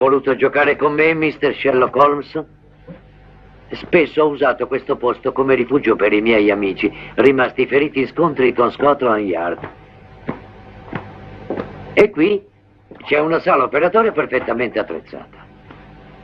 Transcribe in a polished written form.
Voluto giocare con me, Mr. Sherlock Holmes? Spesso ho usato questo posto come rifugio per i miei amici, rimasti feriti in scontri con Scotland Yard. E qui c'è una sala operatoria perfettamente attrezzata.